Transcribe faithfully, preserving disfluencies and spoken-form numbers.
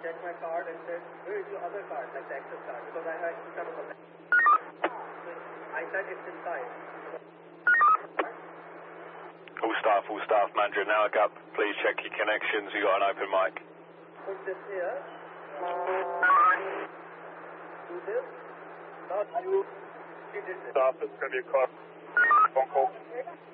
check my card and said, where is your other card, like the access card? Because I had some of them. I said it's inside. All staff, all staff, Mandarin now up. Please check your connections. You got an open mic. Put this here. Do this. Now you did this. Staff, it's going to be a call. Phone call.